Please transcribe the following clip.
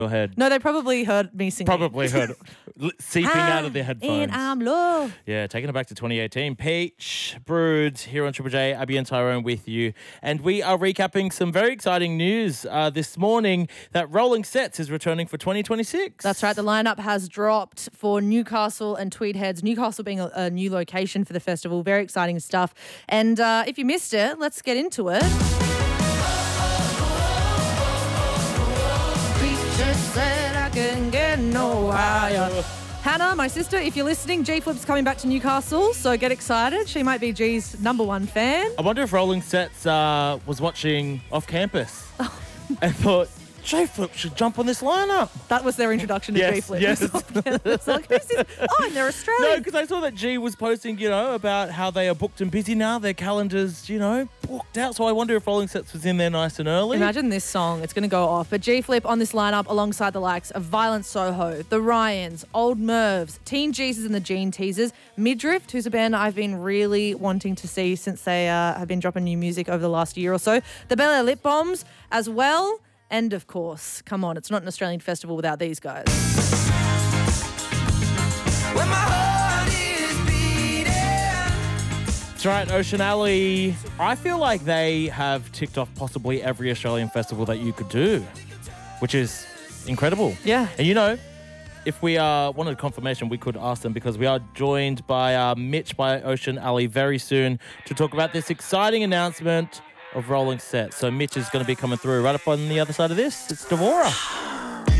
your head. No, they probably heard me singing. Probably heard seeping out of their headphones. And I'm love. Yeah, taking it back to 2018. Peach, Brood, here on Triple J, Abby and Tyrone with you. And we are recapping some very exciting news this morning that Rolling Sets is returning for 2026. That's right. The lineup has dropped for Newcastle and Tweed Heads. Newcastle being a new location for the festival. Very exciting stuff. And if you missed it, let's get into it. Said I couldn't get no higher. Hannah, my sister, if you're listening, G Flip's coming back to Newcastle, so get excited. She might be G's number one fan. I wonder if Rolling Sets was watching Off Campus and thought, J Flip should jump on this lineup. That was their introduction to Yes, G Flip. yes. It's like, who's this? Oh, and they're Australian. No, because I saw that G was posting, about how they are booked and busy now. Their calendars, booked out. So I wonder if Rolling Sets was in there nice and early. Imagine this song. It's going to go off. But G Flip on this lineup alongside the likes of Violent Soho, The Ryans, Old Mervs, Teen Jesus and the Gene Teasers, Midriff, who's a band I've been really wanting to see since they have been dropping new music over the last year or so, the Bel Air Lip Bombs as well. And, of course, come on, it's not an Australian festival without these guys. When my heart is beating. That's right, Ocean Alley. I feel like they have ticked off possibly every Australian festival that you could do, which is incredible. Yeah. And if we wanted confirmation, we could ask them because we are joined by Mitch by Ocean Alley very soon to talk about this exciting announcement of Rolling Sets. So Mitch is going to be coming through right up on the other side of this. It's Devora.